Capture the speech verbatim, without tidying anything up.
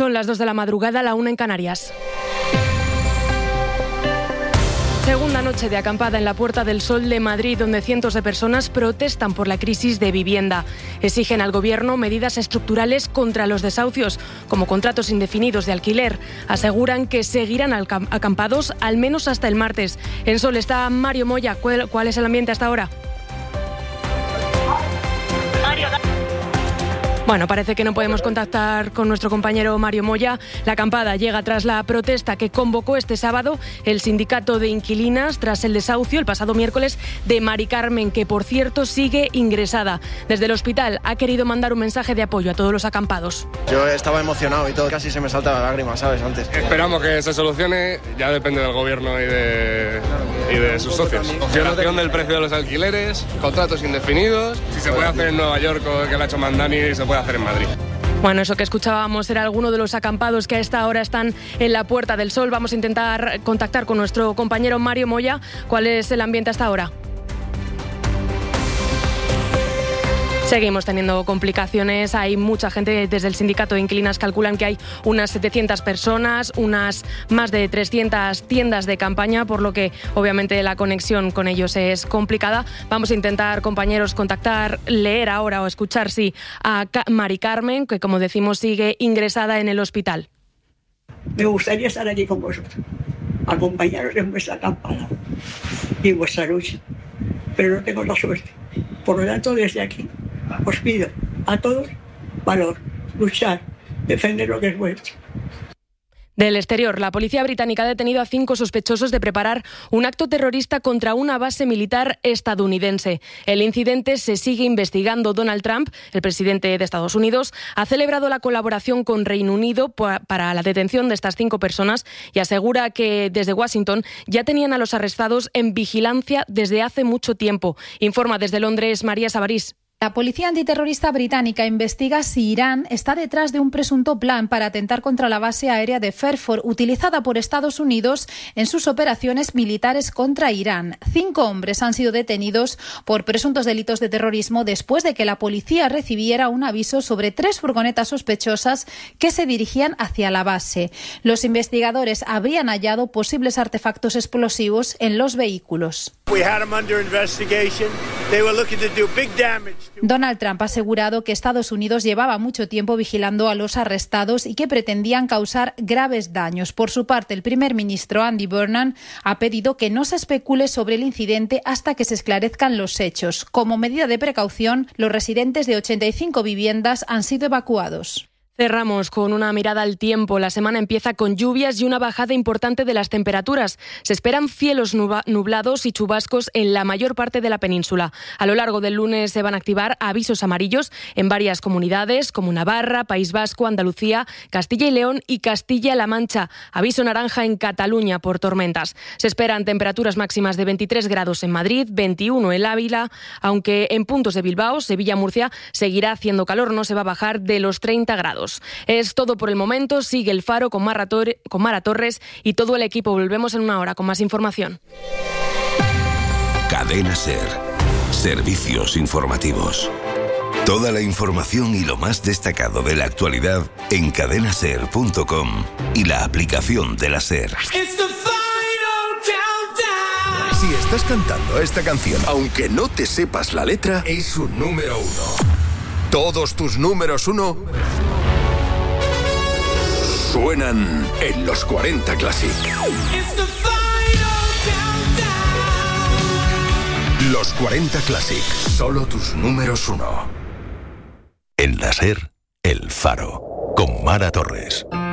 Son las dos de la madrugada, la una en Canarias. Segunda noche de acampada en la Puerta del Sol de Madrid, donde cientos de personas protestan por la crisis de vivienda. Exigen al Gobierno medidas estructurales contra los desahucios, como contratos indefinidos de alquiler. Aseguran que seguirán acampados al menos hasta el martes. En Sol está Mario Moya. ¿Cuál, cuál es el ambiente hasta ahora? Bueno, parece que no podemos contactar con nuestro compañero Mario Moya. La acampada llega tras la protesta que convocó este sábado el sindicato de inquilinas tras el desahucio el pasado miércoles de Mari Carmen, que por cierto sigue ingresada. Desde el hospital ha querido mandar un mensaje de apoyo a todos los acampados. Yo estaba emocionado y todo, casi se me salta la lágrima, ¿sabes? Antes. Esperamos que se solucione, ya depende del Gobierno y de, y de sus socios. Congelación del precio de los alquileres, contratos indefinidos. Si se puede hacer en Nueva York, que lo ha hecho Mandani, se puede hacer en Madrid. Bueno, eso que escuchábamos era alguno de los acampados que a esta hora están en la Puerta del Sol. Vamos a intentar contactar con nuestro compañero Mario Moya. ¿Cuál es el ambiente hasta ahora? Seguimos teniendo complicaciones. Hay mucha gente. Desde el sindicato de inquilinas calculan que hay unas setecientas personas, unas más de trescientas tiendas de campaña, por lo que obviamente la conexión con ellos es complicada. Vamos a intentar, compañeros, contactar, leer ahora o escuchar, sí, a Mari Carmen, que como decimos sigue ingresada en el hospital. Me gustaría estar aquí con vosotros, acompañaros en vuestra acampada y en vuestra lucha, pero no tengo la suerte. Por lo tanto, desde aquí os pido a todos valor, luchar, defender lo que es vuestro. Del exterior, la policía británica ha detenido a cinco sospechosos de preparar un acto terrorista contra una base militar estadounidense. El incidente se sigue investigando. Donald Trump, el presidente de Estados Unidos, ha celebrado la colaboración con Reino Unido para la detención de estas cinco personas y asegura que desde Washington ya tenían a los arrestados en vigilancia desde hace mucho tiempo. Informa desde Londres María Sabarís. La policía antiterrorista británica investiga si Irán está detrás de un presunto plan para atentar contra la base aérea de Fairford, utilizada por Estados Unidos en sus operaciones militares contra Irán. Cinco hombres han sido detenidos por presuntos delitos de terrorismo después de que la policía recibiera un aviso sobre tres furgonetas sospechosas que se dirigían hacia la base. Los investigadores habrían hallado posibles artefactos explosivos en los vehículos. Donald Trump ha asegurado que Estados Unidos llevaba mucho tiempo vigilando a los arrestados y que pretendían causar graves daños. Por su parte, el primer ministro Andy Burnham ha pedido que no se especule sobre el incidente hasta que se esclarezcan los hechos. Como medida de precaución, los residentes de ochenta y cinco viviendas han sido evacuados. Cerramos con una mirada al tiempo. La semana empieza con lluvias y una bajada importante de las temperaturas. Se esperan cielos nublados y chubascos en la mayor parte de la península. A lo largo del lunes se van a activar avisos amarillos en varias comunidades como Navarra, País Vasco, Andalucía, Castilla y León y Castilla-La Mancha. Aviso naranja en Cataluña por tormentas. Se esperan temperaturas máximas de veintitrés grados en Madrid, veintiuno en Ávila, aunque en puntos de Bilbao, Sevilla, Murcia seguirá haciendo calor, no se va a bajar de los treinta grados. Es todo por el momento. Sigue el Faro con Mara, Tor- con Mara Torres y todo el equipo. Volvemos en una hora con más información. Cadena SER. Servicios informativos. Toda la información y lo más destacado de la actualidad en cadena ser punto com y la aplicación de la SER. Si estás cantando esta canción, aunque no te sepas la letra, es un número uno. Todos tus números uno suenan en los cuarenta Classic. Los cuarenta Classic, solo tus números uno. En la SER, El Faro, con Mara Torres.